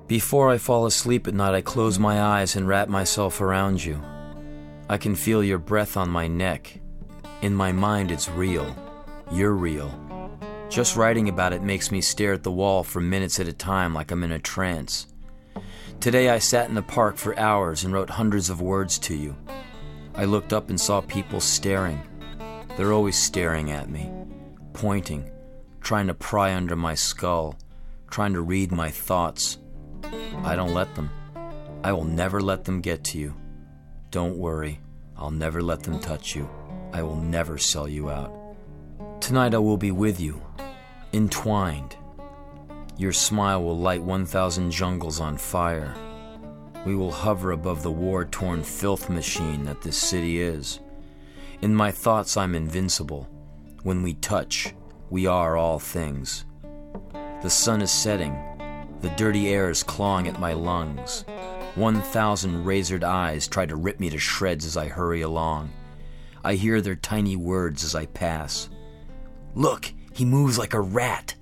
Before I fall asleep at night, I close my eyes and wrap myself around you. I can feel your breath on my neck. In my mind, it's real. You're real. Just writing about it makes me stare at the wall for minutes at a time like I'm in a trance. Today I sat in the park for hours and wrote hundreds of words to you. I looked up and saw people staring. They're always staring at me, pointing, trying to pry under my skull, trying to read my thoughts. I don't let them. I will never let them get to you. Don't worry, I'll never let them touch you. I will never sell you out. Tonight I will be with you, entwined. Your smile will light 1,000 jungles on fire. We will hover above the war-torn filth machine that this city is. In my thoughts I'm invincible. When we touch, we are all things. The sun is setting. The dirty air is clawing at my lungs. 1,000 razored eyes try to rip me to shreds as I hurry along. I hear their tiny words as I pass. Look, he moves like a rat.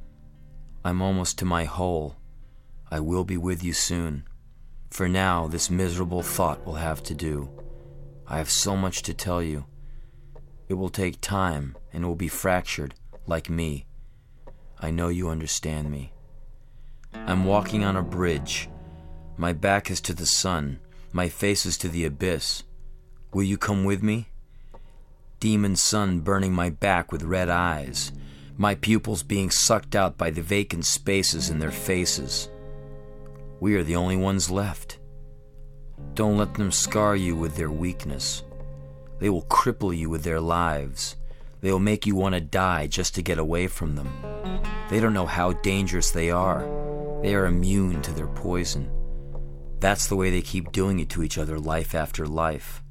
I'm almost to my hole. I will be with you soon. For now, this miserable thought will have to do. I have so much to tell you. It will take time, and it will be fractured, like me. I know you understand me. I'm walking on a bridge. My back is to the sun. My face is to the abyss. Will you come with me? Demon sun burning my back with red eyes. My pupils being sucked out by the vacant spaces in their faces. We are the only ones left. Don't let them scar you with their weakness. They will cripple you with their lives. They will make you want to die just to get away from them. They don't know how dangerous they are. They are immune to their poison. That's the way they keep doing it to each other life after life.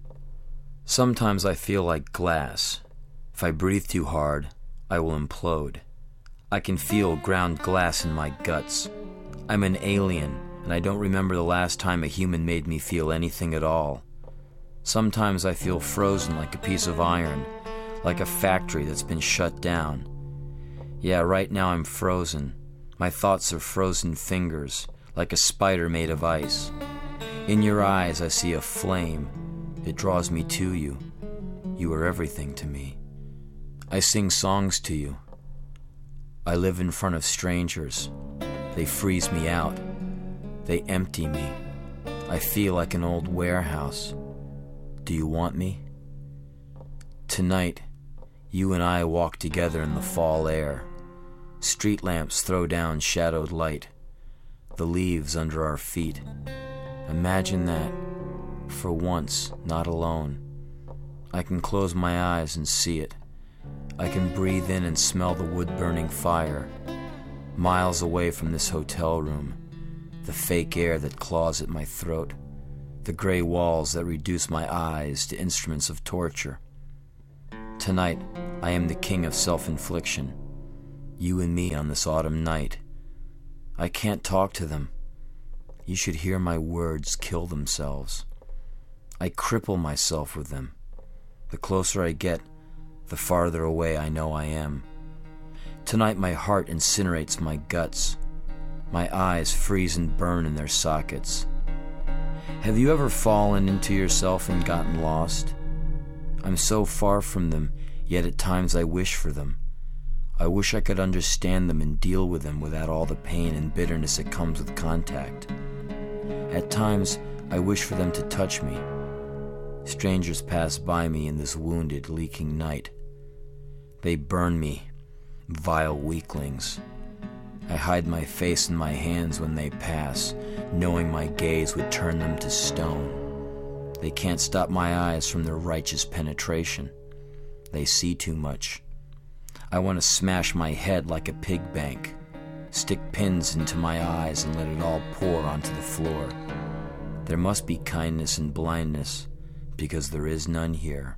Sometimes I feel like glass. If I breathe too hard, I will implode. I can feel ground glass in my guts. I'm an alien, and I don't remember the last time a human made me feel anything at all. Sometimes I feel frozen like a piece of iron, like a factory that's been shut down. Yeah, right now I'm frozen. My thoughts are frozen fingers, like a spider made of ice. In your eyes I see a flame. It draws me to you. You are everything to me. I sing songs to you. I live in front of strangers. They freeze me out. They empty me. I feel like an old warehouse. Do you want me? Tonight, you and I walk together in the fall air. Street lamps throw down shadowed light. The leaves under our feet. Imagine that. For once, not alone. I can close my eyes and see it. I can breathe in and smell the wood-burning fire. Miles away from this hotel room. The fake air that claws at my throat. The gray walls that reduce my eyes to instruments of torture. Tonight, I am the king of self-infliction. You and me on this autumn night. I can't talk to them. You should hear my words kill themselves. I cripple myself with them. The closer I get, the farther away I know I am. Tonight my heart incinerates my guts. My eyes freeze and burn in their sockets. Have you ever fallen into yourself and gotten lost? I'm so far from them, yet at times I wish for them. I wish I could understand them and deal with them without all the pain and bitterness that comes with contact. At times, I wish for them to touch me. Strangers pass by me in this wounded, leaking night. They burn me, vile weaklings. I hide my face in my hands when they pass, knowing my gaze would turn them to stone. They can't stop my eyes from their righteous penetration. They see too much. I want to smash my head like a pig bank, stick pins into my eyes and let it all pour onto the floor. There must be kindness in blindness, because there is none here.